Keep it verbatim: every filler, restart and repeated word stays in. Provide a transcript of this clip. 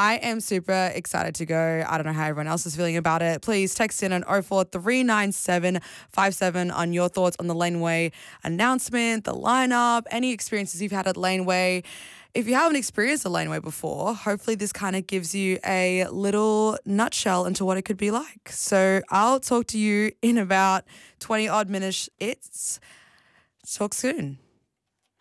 I am super excited to go. I don't know how everyone else is feeling about it. Please text in on oh four three nine seven five seven on your thoughts on the Laneway announcement, the lineup, any experiences you've had at Laneway. If you haven't experienced a Laneway before, hopefully this kind of gives you a little nutshell into what it could be like. So I'll talk to you in about twenty odd minutes. It's talk soon.